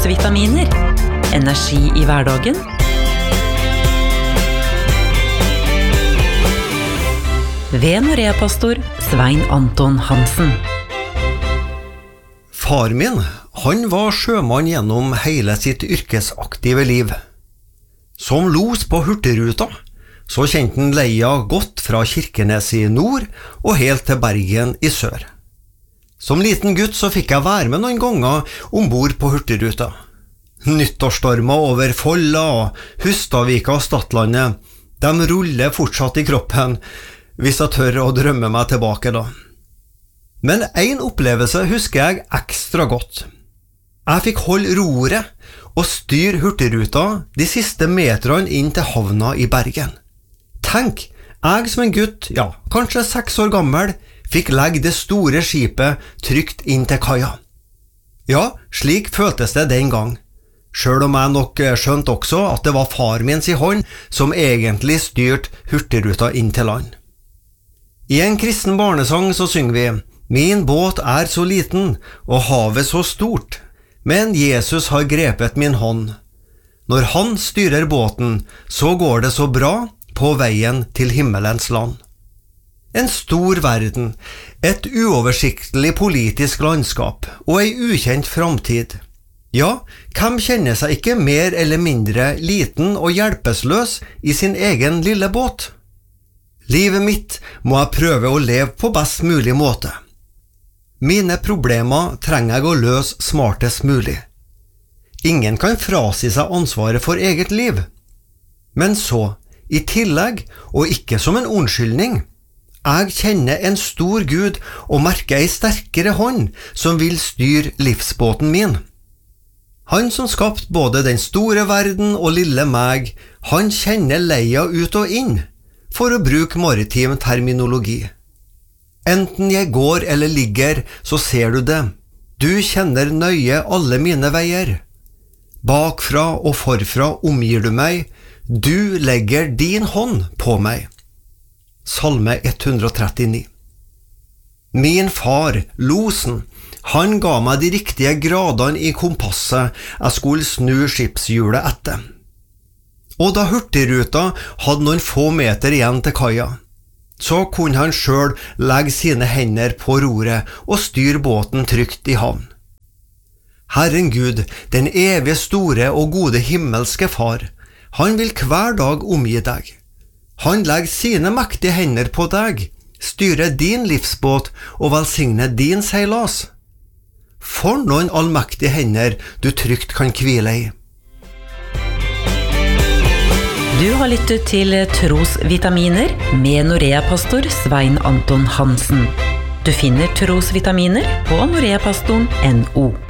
trosvitaminer. Energi i hverdagen. Ved Norea-pastor Svein Anton Hansen. Far min, han var sjømann gjennom hele sitt yrkesaktive liv. Som los på Hurtigruta, så kjente han leia godt fra Kirkenes i nord og helt til Bergen i sør. Som liten gutt så fikk jeg være med noen ganger ombord på Hurtigruta. Nyttårsstormer over Folla og Hustadvika og Stadlandet, de ruller fortsatt i kroppen, hvis jeg tør å drømme meg tilbake da. Men en opplevelse husker jeg ekstra godt. Jeg fikk holde roret og styre Hurtigruta de siste meterne inn til havna i Bergen. Tenk, jeg som en gutt, kanskje 6 år gammel, fikk legge det store skipet trygt inn til kaia. Ja, slik føltes det den gang. Selv om jeg nok skjønte også at det var far min sin hånd som egentlig styrte Hurtigruta inn til land. I en kristen barnesang så synger vi: «Min båt er så liten, og havet så stort, men Jesus har grepet min hånd. Når han styrer båten, så går det så bra på veien til himmelens land.» En stor verden, et uoversiktlig politisk landskap og ei ukjent framtid. Ja, hvem kjenner seg ikke mer eller mindre liten og hjelpeløs i sin egen lille båt? Livet mitt må jeg prøve å leve på best mulig måte. Mine problemer trenger jeg å løse smartest mulig. Ingen kan frasi seg ansvaret for eget liv. Men så, i tillegg, og ikke som en unnskyldning, jeg kjenner en stor Gud og merker ei sterkere hånd som vil styre livsbåten min. Han som skapte både den store verden og lille meg, han kjenner leia ut og inn, for å bruke maritim terminologi. Enten jeg går eller ligger, så ser du det. Du kjenner nøye alle mine veier. Bakfra og forfra omgir du meg. Du legger din hånd på meg. Salme 139. Min far, losen, han ga meg de riktige gradene i kompasset jeg skulle snu skipshjulet etter. Og da Hurtigruta hadde noen få meter igjen til kaia, så kunne han selv legge sine hender på roret og styre båten trygt i havn. Herren Gud, den evige store og gode himmelske far, han vil hver dag omgi deg. Han legger sine mektige hender på deg, styrer din livsbåt og velsigner din seilas. For noen allmektige hender du trygt kan hvile i. Du har lyttet til Trosvitaminer med Norea-pastor Svein Anton Hansen. Du finner Trosvitaminer på noreapastoren.no.